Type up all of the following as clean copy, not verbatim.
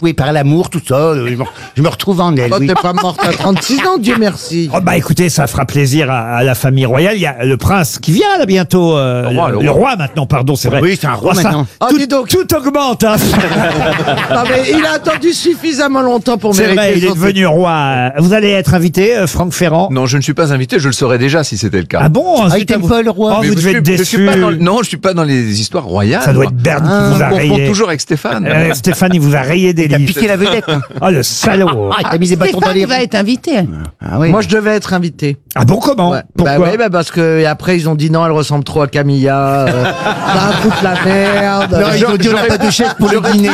tatouée par l'amour, tout ça. Je me retrouve en elle. Oh, Oui. t'es pas morte à 36 ans, Dieu merci. Oh bah écoutez, ça fera plaisir à la famille royale. Il y a le prince qui vient là bientôt. Le roi maintenant, pardon, c'est vrai. Oui, c'est un roi ça, maintenant. Oh, tout, dis donc. tout augmente. Hein. Non, mais il a attendu suffisamment longtemps pour C'est mériter vrai, il est son devenu roi. Vous allez être invité, Franck Ferrand. Non, je ne suis pas invité, je le saurais déjà si c'était le cas. Ah bon? Ah, il ensuite, t'aime vous- pas le roi? Oh, Mais vous devez être je suis déçu. pas non, je suis pas dans les histoires royales. Ça doit être Berne qui vous a On confond rayé. toujours avec Stéphane. Stéphane, il vous a rayé des T'as livres. piqué la vedette. Hein. Oh le salaud. Ah, il t'a mis des bâtons dans les Stéphane va roues. être invité. Ah oui. Moi, je devais être invité. Ah bon, comment? Ouais. Pourquoi? Bah, ouais, bah, parce que et après, ils ont dit non, elle ressemble trop à Camilla. Ça va foutre la merde. Non, ils ont dit on n'a pas de chef pour le dîner.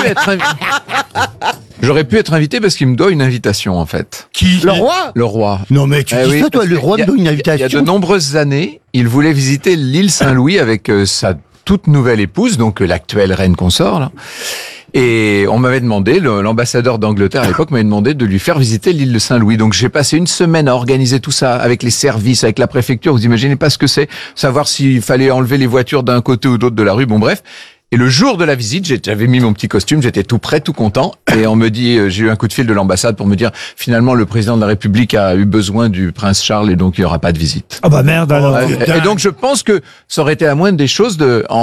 J'aurais pu être invité parce qu'il me doit une invitation en fait. Qui? Le roi Le roi. Non mais tu Eh dis oui, ça toi, parce le que roi me donne une Il y a invitation. de nombreuses années, il voulait visiter l'île Saint-Louis avec sa toute nouvelle épouse, donc l'actuelle reine consort. Là. Et on m'avait demandé, l'ambassadeur d'Angleterre à l'époque m'avait demandé de lui faire visiter l'île de Saint-Louis. Donc j'ai passé une semaine à organiser tout ça avec les services, avec la préfecture. Vous imaginez pas ce que c'est, savoir s'il fallait enlever les voitures d'un côté ou d'autre de la rue. Bon bref. Et le jour de la visite, j'avais mis mon petit costume, j'étais tout prêt, tout content. Et on me dit, j'ai eu un coup de fil de l'ambassade pour me dire, finalement, le président de la République a eu besoin du prince Charles et donc il n'y aura pas de visite. Ah bah merde alors. Et donc je pense que ça aurait été la moindre des choses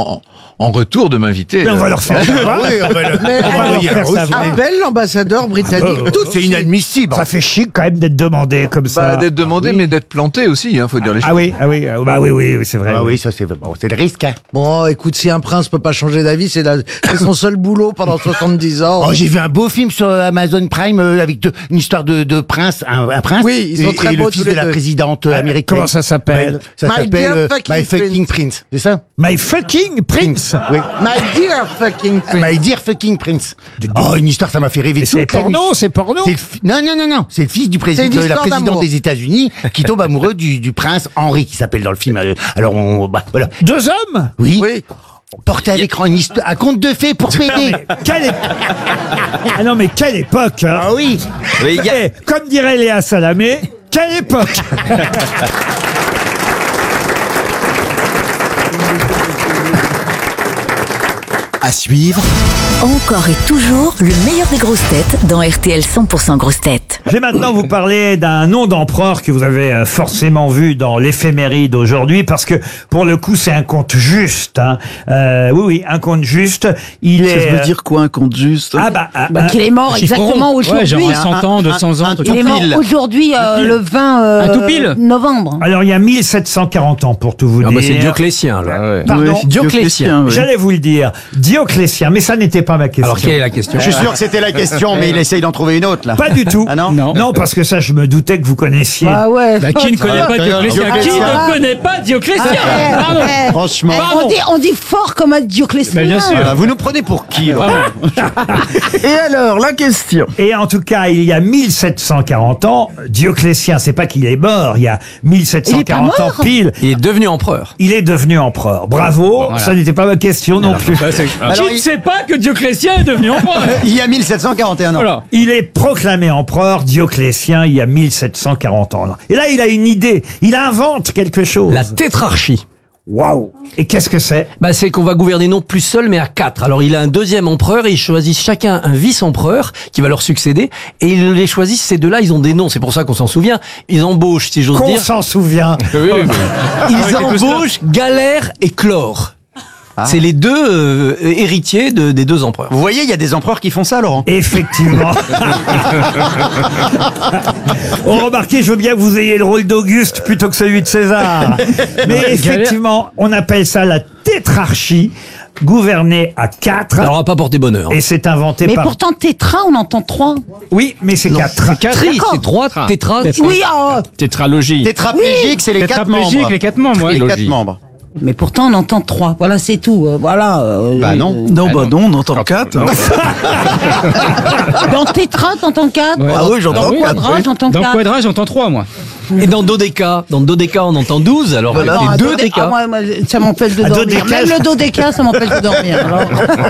en retour de m'inviter. Mais on va leur faire savoir. Oui, on va le Mais On va leur faire savoir. appelle l'ambassadeur britannique. Tout C'est inadmissible. Ça fait chic quand même d'être demandé comme ça. D'être demandé, mais d'être planté aussi, faut dire les choses. Ah oui, bah oui, c'est vrai. Ah oui, ça c'est bon, c'est le risque. Hein. Bon, écoute, si un prince peut pas changer d'avis, c'est son seul boulot pendant 70 ans. Oh, j'ai vu un beau film sur Amazon Prime avec une histoire de prince, un prince. Oui, ils sont et, très et beaux le fils tous les de la deux. présidente américaine. Comment ça s'appelle? Ouais, ça My s'appelle Dear Fucking My Fucking Prince. C'est ça? My fucking prince. Oui. My dear fucking prince. My Dear Fucking Prince. Oh, une histoire, ça m'a fait rêver. C'est toute la nuit. porno, c'est porno. C'est non. C'est le fils du C'est président, une de la histoire présidente d'amour. des États-Unis qui tombe amoureux du prince Henri, qui s'appelle dans le film. Alors, voilà. Deux hommes. Oui. Oui. Porté à l'écran une histoire, un conte de fées pour pédé. Ah non mais quelle époque hein. Ah oui. Eh, comme dirait Léa Salamé, quelle époque. À suivre, Encore et toujours le meilleur des grosses têtes dans RTL 100% grosses têtes. Je vais maintenant vous parler d'un nom d'empereur que vous avez forcément vu dans l'éphéméride aujourd'hui, parce que pour le coup c'est un conte juste. Hein. Oui, un conte juste. Il ça est. veut dire quoi un compte juste? Qu'il est mort exactement aujourd'hui. genre hein. 100 ans, 200 ans, Il est mort aujourd'hui, le 20 Un tout pile. novembre. Alors il y a 1740 ans pour tout vous dire. c'est Dioclétien, là. Pardon. Ouais, Dioclétien, oui. J'allais vous le dire, Dioclétien, mais ça n'était pas ma question. Alors, quelle est la question? Je suis sûr que c'était la question, mais il essaye d'en trouver une autre, là. Pas du tout. Ah non? Non, parce que ça, je me doutais que vous connaissiez. Ah ouais. Bah, qui ne connaît pas Dioclétien? Qui Ah. ne connaît pas Dioclétien? Eh, Pardon. eh, Franchement. eh, on dit fort comme un Dioclétien. Mais bien sûr. Voilà, vous nous prenez pour qui, là? Et alors, la question. Et en tout cas, il y a 1740 ans, Dioclétien, c'est pas qu'il est mort, il y a 1740 Il est ans pas mort pile, Il est devenu empereur. il est devenu empereur. Bravo, Voilà. ça n'était pas ma question non plus. Alors, Qui ne sait pas que Dioclétien est devenu empereur? Il y a 1741 ans. Voilà. Il est proclamé empereur, Dioclétien, il y a 1740 ans. Et là, il a une idée, il invente quelque chose. La tétrarchie. Waouh. Et qu'est-ce que c'est? Bah, c'est qu'on va gouverner non plus seul, mais à 4. Alors, il a un deuxième empereur et ils choisissent chacun un vice-empereur qui va leur succéder. Et ils les choisissent, ces deux-là, ils ont des noms. C'est pour ça qu'on s'en souvient. Ils embauchent, si j'ose Qu'on dire. s'en souvient. Ils embauchent Galère et Chlore. C'est les deux héritiers des deux empereurs. Vous voyez, il y a des empereurs qui font ça, Laurent. Effectivement. Oh, remarquez, je veux bien que vous ayez le rôle d'Auguste plutôt que celui de César. Mais effectivement, on appelle ça la tétrarchie, gouverner à 4. Ça leur a pas porté bonheur. Et c'est inventé Mais par... pourtant, tétra, on entend 3. Oui, mais c'est 4. Tri, c'est 3, tétra. Oui, oh, Tétralogie. Tétraplégique, c'est les 4 membres. les 4 membres, Les 4 membres. mais pourtant, on entend 3. Voilà, c'est tout. Voilà. Bah non. Non, bah non, on entend 4. Dans tétra, t'entends 4. Ah oui, j'entends Dans 4. quadra, j'entends 4. quadra, j'entends 3, moi. Et dans dodéca, on entend 12, alors Non, avec un les deux dodé- déca. moi, ça m'empêche de Un dormir. dodéca, Même le dodéca, ça m'empêche de dormir. Alors.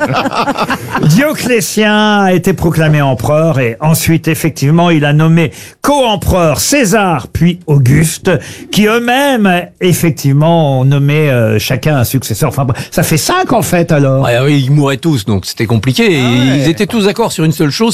Dioclétien a été proclamé empereur et ensuite, effectivement, il a nommé co-empereur César puis Auguste, qui eux-mêmes, effectivement, ont nommé chacun un successeur. Enfin, ça fait 5 en fait, alors. Ouais, oui, ils mouraient tous, donc c'était compliqué. Et ils étaient tous d'accord sur une seule chose,